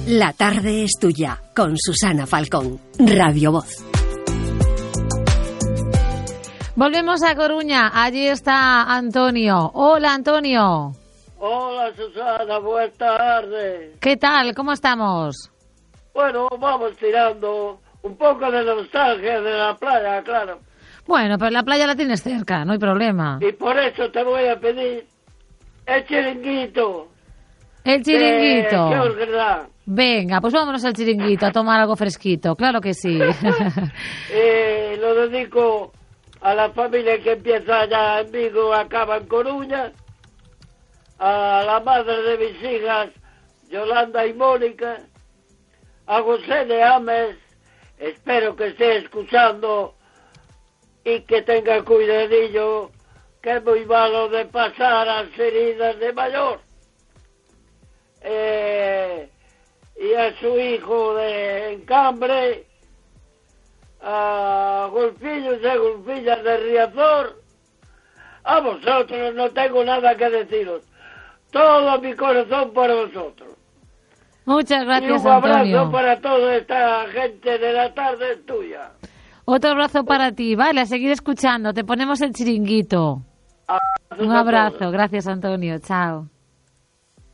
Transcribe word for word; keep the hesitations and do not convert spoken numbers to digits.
La tarde es tuya, con Susana Falcón, Radio Voz. Volvemos a Coruña, allí está Antonio. Hola, Antonio. Hola, Susana, buenas tardes. ¿Qué tal? ¿Cómo estamos? Bueno, vamos tirando un poco de nostalgia de la playa, claro. Bueno, pero la playa la tienes cerca, no hay problema. Y por eso te voy a pedir el chiringuito. El chiringuito. ¿Qué os verdad? Venga, pues vámonos al chiringuito a tomar algo fresquito, claro que sí. eh, lo dedico a la familia que empieza allá en Vigo, acaba en Coruña, a la madre de mis hijas, Yolanda y Mónica, a José de Ames, espero que esté escuchando y que tenga cuidadillo, que es muy malo de pasar las heridas de mayor. Eh, y a su hijo de Encambre, a Golfillos y Golfillas de Riazor. A vosotros no tengo nada que deciros. Todo mi corazón para vosotros. Muchas gracias, y un abrazo Antonio. para toda esta gente de la tarde tuya. Otro abrazo para ti. Vale, a seguir escuchando. Te ponemos el chiringuito. Abrazos Un a abrazo. todos. Gracias, Antonio. Chao.